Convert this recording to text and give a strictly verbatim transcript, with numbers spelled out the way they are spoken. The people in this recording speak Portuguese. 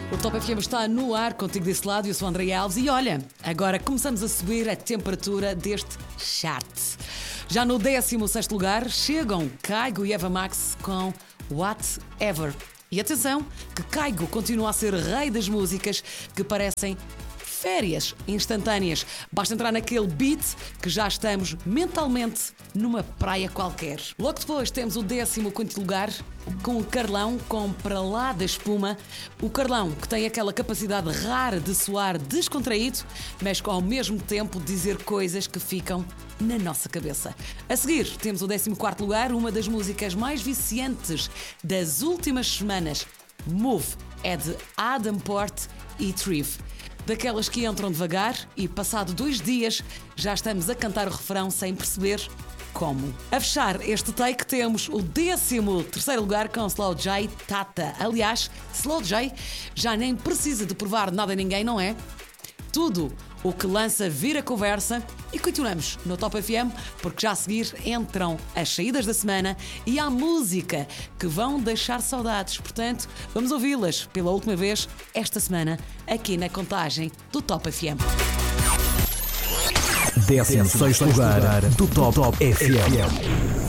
O Top F M está no ar, contigo desse lado, eu sou a Andreia Alves e olha, agora começamos a subir a temperatura deste chart. Já no décimo sexto lugar chegam Kygo e Eva Max com Whatever. E atenção, que Kygo continua a ser rei das músicas que parecem férias instantâneas. Basta entrar naquele beat que já estamos mentalmente numa praia qualquer. Logo depois temos o décimo quinto lugar com o Carlão, com Para Lá da Espuma. O Carlão que tem aquela capacidade rara de soar descontraído, mas ao mesmo tempo dizer coisas que ficam na nossa cabeça. A seguir temos o décimo quarto lugar, uma das músicas mais viciantes das últimas semanas. Move é de Adam Port e Triv. Daquelas que entram devagar e, passado dois dias, já estamos a cantar o refrão sem perceber como. A fechar este take temos o décimo terceiro lugar com Slow J Tata. Aliás, Slow J já nem precisa de provar nada a ninguém, não é? Tudo o que lança vira conversa e continuamos no Top F M porque já a seguir entram as saídas da semana e a música que vão deixar saudades. Portanto, vamos ouvi-las pela última vez esta semana aqui na contagem do Top F M. décimo sexto lugar do Top F M.